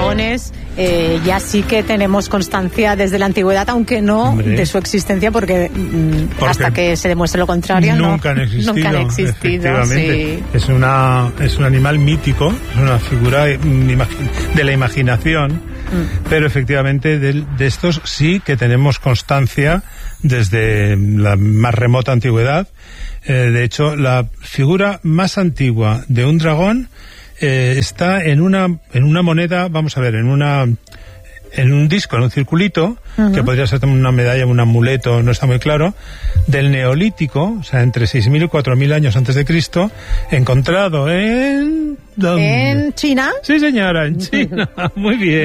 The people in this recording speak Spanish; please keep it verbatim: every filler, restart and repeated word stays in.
dragones eh, ya sí que tenemos constancia desde la antigüedad, aunque no Hombre. de su existencia, porque, porque hasta que se demuestre lo contrario nunca no, han existido. Nunca han existido, sí. Es una es un animal mítico, es una figura de la imaginación, mm. pero efectivamente de, de estos sí que tenemos constancia desde la más remota antigüedad. Eh, de hecho, la figura más antigua de un dragón eh, está en una en una moneda, vamos a ver, en una en un disco, en un circulito, uh-huh. que podría ser una medalla, un amuleto, no está muy claro, del Neolítico, o sea, entre seis mil y cuatro mil años antes de Cristo, encontrado en... ¿dónde? ¿En China? Sí, señora, en China. Muy bien.